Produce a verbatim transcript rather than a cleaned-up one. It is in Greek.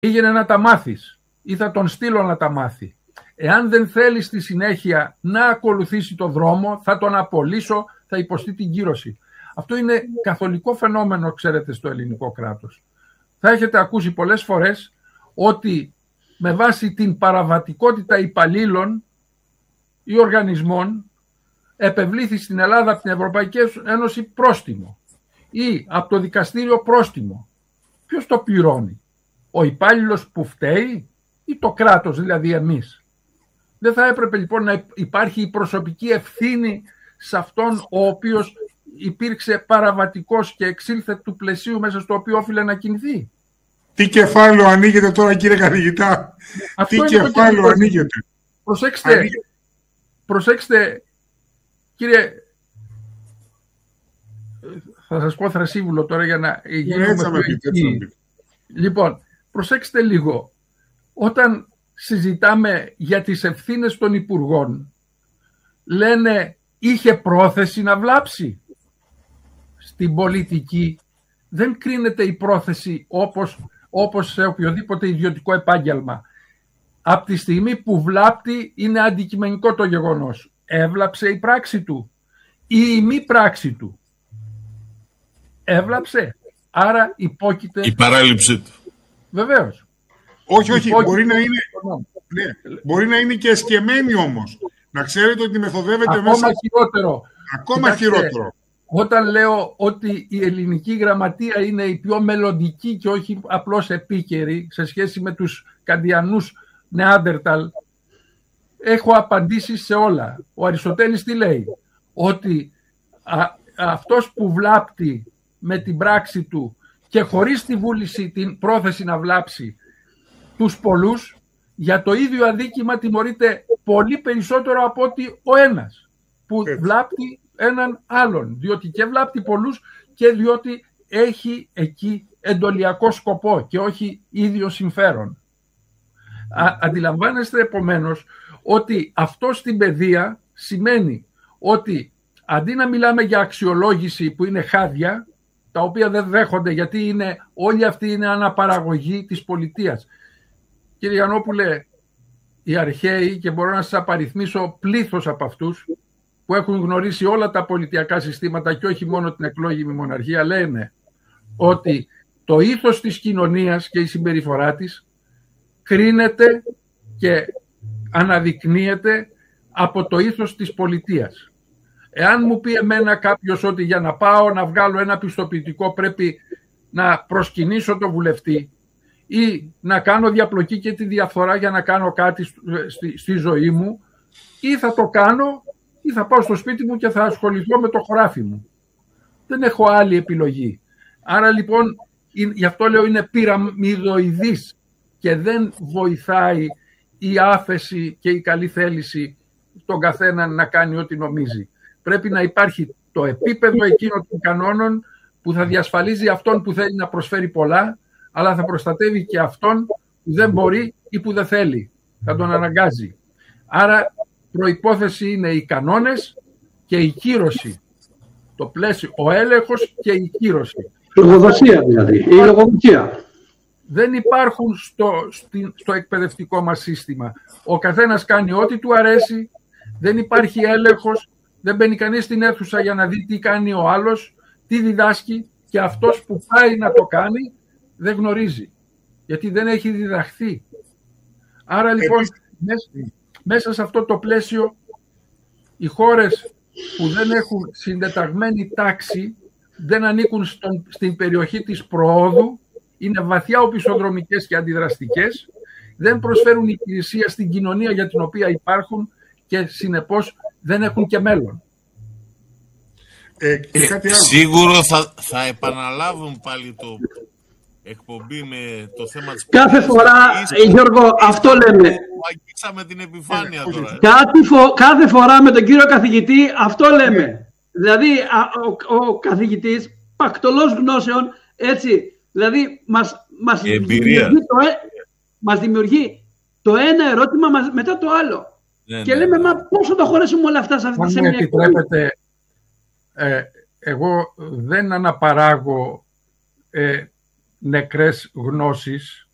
πήγαινε να τα μάθεις ή θα τον στείλω να τα μάθει. Εάν δεν θέλει στη συνέχεια να ακολουθήσει το δρόμο, θα τον απολύσω, θα υποστεί την κύρωση. Αυτό είναι καθολικό φαινόμενο, ξέρετε, στο ελληνικό κράτος. Θα έχετε ακούσει πολλές φορές ότι με βάση την παραβατικότητα υπαλλήλων ή οργανισμών επευλήθη στην Ελλάδα από την Ευρωπαϊκή Ένωση πρόστιμο ή από το δικαστήριο πρόστιμο. Ποιος το πληρώνει? Ο υπάλληλος που φταίει ή το κράτος, δηλαδή εμείς? Δεν θα έπρεπε λοιπόν να υπάρχει η προσωπική ευθύνη σε αυτόν ο οποίος υπήρξε παραβατικός και εξήλθε του πλαισίου μέσα στο οποίο όφιλε να κινηθεί? Τι κεφάλαιο ανοίγεται τώρα, κύριε καθηγητά? Αυτό Τι κεφάλαιο ανοίγεται? Προσέξτε, ανοίγεται. προσέξτε, κύριε, θα σας πω Θρασίβουλο τώρα για να γίνουμε πιο. Λοιπόν, προσέξτε λίγο. Όταν συζητάμε για τις ευθύνες των υπουργών, λένε είχε πρόθεση να βλάψει. Στην πολιτική δεν κρίνεται η πρόθεση όπως, όπως σε οποιοδήποτε ιδιωτικό επάγγελμα. Από τη στιγμή που βλάπτει είναι αντικειμενικό το γεγονός. Έβλαψε η πράξη του ή η μη πράξη του? Έβλαψε, άρα υπόκειται η παράληψή του. Βεβαίως. Όχι, όχι, υπόκειται... μπορεί, να είναι, ναι, μπορεί να είναι και εσκεμμένη όμως. Να ξέρετε ότι μεθοδεύεται ακόμα μέσα... χειρότερο. Ακόμα Κοιτάξτε, χειρότερο. Όταν λέω ότι η ελληνική γραμματεία είναι η πιο μελλοντική και όχι απλώς επίκαιρη σε σχέση με τους καντιανούς Νεάντερταλ, έχω απαντήσει σε όλα. Ο Αριστοτέλης τι λέει? Ότι α, αυτός που βλάπτει με την πράξη του και χωρίς τη βούληση την πρόθεση να βλάψει τους πολλούς, για το ίδιο αδίκημα τιμωρείται πολύ περισσότερο από ότι ο ένας που βλάπτει έναν άλλον, διότι και βλάπτει πολλούς και διότι έχει εκεί εντολιακό σκοπό και όχι ίδιο συμφέρον. Α, αντιλαμβάνεστε επομένως ότι αυτό στην παιδεία σημαίνει ότι αντί να μιλάμε για αξιολόγηση που είναι χάδια, τα οποία δεν δέχονται γιατί είναι, όλοι αυτοί είναι αναπαραγωγή της πολιτείας. Κύριε Γιαννόπουλε, οι αρχαίοι, και μπορώ να σας απαριθμίσω πλήθος από αυτούς που έχουν γνωρίσει όλα τα πολιτιακά συστήματα και όχι μόνο την εκλόγιμη μοναρχία, λένε ότι το ήθος της κοινωνίας και η συμπεριφορά της κρίνεται και αναδεικνύεται από το ήθος της πολιτείας. Εάν μου πει εμένα κάποιος ότι για να πάω να βγάλω ένα πιστοποιητικό πρέπει να προσκυνήσω το βουλευτή ή να κάνω διαπλοκή και τη διαφθορά για να κάνω κάτι στη, στη ζωή μου, ή θα το κάνω ή θα πάω στο σπίτι μου και θα ασχοληθώ με το χωράφι μου. Δεν έχω άλλη επιλογή. Άρα λοιπόν, γι' αυτό λέω είναι πυραμιδοειδής και δεν βοηθάει η άφεση και η καλή θέληση τον καθένα να κάνει ό,τι νομίζει. Πρέπει να υπάρχει το επίπεδο εκείνο των κανόνων που θα διασφαλίζει αυτόν που θέλει να προσφέρει πολλά, αλλά θα προστατεύει και αυτόν που δεν μπορεί ή που δεν θέλει. Θα τον αναγκάζει. Άρα προϋπόθεση είναι οι κανόνες και η κύρωση. Το πλαίσιο, ο έλεγχος και η κύρωση. Η λογοδοσία δηλαδή. Η λογοδοσία. Δεν υπάρχουν στο, στο εκπαιδευτικό μας σύστημα. Ο καθένας κάνει ό,τι του αρέσει, δεν υπάρχει έλεγχος, δεν μπαίνει κανείς στην αίθουσα για να δει τι κάνει ο άλλος, τι διδάσκει, και αυτός που πάει να το κάνει δεν γνωρίζει, γιατί δεν έχει διδαχθεί. Άρα λοιπόν μέσα, μέσα σε αυτό το πλαίσιο οι χώρες που δεν έχουν συντεταγμένη τάξη δεν ανήκουν στον, στην περιοχή της προόδου, είναι βαθιά οπισθοδρομικές και αντιδραστικές, δεν προσφέρουν υπηρεσία στην κοινωνία για την οποία υπάρχουν και συνεπώς δεν έχουν και μέλλον. Ε, ε, σίγουρο θα, θα επαναλάβουν πάλι το εκπομπή με το θέμα της κάθε φορά, ε, Γιώργο, αυτό λέμε. Αγγίξαμε την επιφάνεια ε, τώρα. Κάθε, φο, κάθε φορά με τον κύριο καθηγητή αυτό λέμε. Ε. Δηλαδή α, ο, ο καθηγητής πακτολός γνώσεων, έτσι, δηλαδή μας, μας, δημιουργεί, το, μας δημιουργεί το ένα ερώτημα μετά το άλλο. Ναι, και ναι, λέμε, ναι. Μα πώς θα το χωρέσουμε όλα αυτά σε αυτή τη στιγμή. Επιτρέπετε, ε, εγώ δεν αναπαράγω ε, νεκρές γνώσεις,